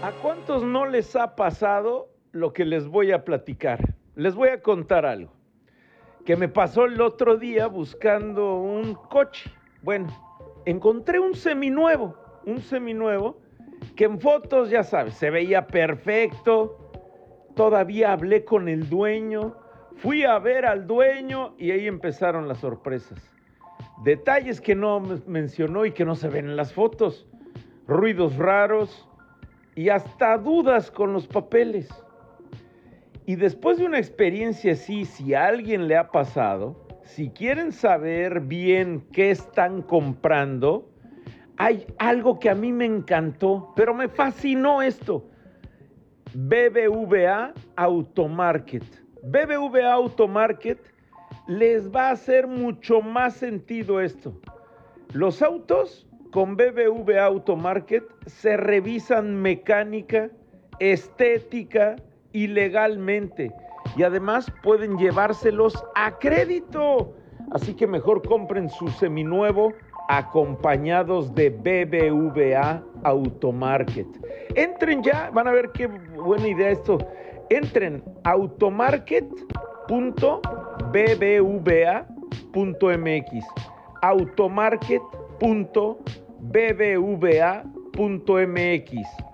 ¿A cuántos no les ha pasado lo que les voy a platicar? Les voy a contar algo que me pasó el otro día buscando un coche. Bueno, encontré un seminuevo que en fotos, ya sabes, se veía perfecto. Todavía hablé con el dueño, fui a ver al dueño y ahí empezaron las sorpresas. Detalles que no mencionó y que no se ven en las fotos, ruidos raros y hasta dudas con los papeles. Y después de una experiencia así, si a alguien le ha pasado, si quieren saber bien qué están comprando, hay algo que a mí me encantó, pero me fascinó esto. BBVA Automarket. BBVA Automarket les va a hacer mucho más sentido esto. Los autos con BBVA Automarket se revisan mecánica, estética y legalmente. Y además pueden llevárselos a crédito. Así que mejor compren su seminuevo acompañados de BBVA Automarket. Entren ya, van a ver qué buena idea esto. Entren automarket.bbva.mx automarket.bbva.mx